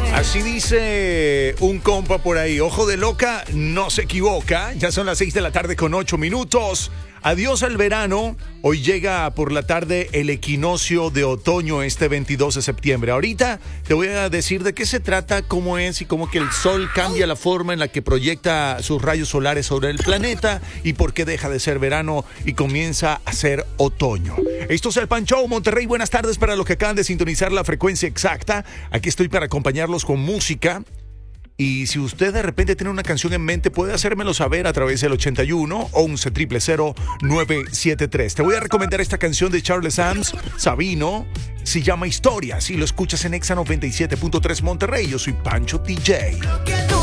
Así dice un compa por ahí. Ojo de loca, no se equivoca. Ya son las 6 de la tarde con 8 minutos. Adiós al verano. Hoy llega por la tarde el equinoccio de otoño este 22 de septiembre. Ahorita te voy a decir de qué se trata, cómo es y cómo que el sol cambia la forma en la que proyecta sus rayos solares sobre el planeta y por qué deja de ser verano y comienza a ser otoño. Esto es el Pan Show Monterrey. Buenas tardes para los que acaban de sintonizar la frecuencia exacta. Aquí estoy para acompañarlos con música. Y si usted de repente tiene una canción en mente, puede hacérmelo saber a través del 81 11 000 973. Te voy a recomendar esta canción de Charles Sams, Sabino. Se llama Historias y lo escuchas en Exa 97.3 Monterrey. Yo soy Pancho DJ.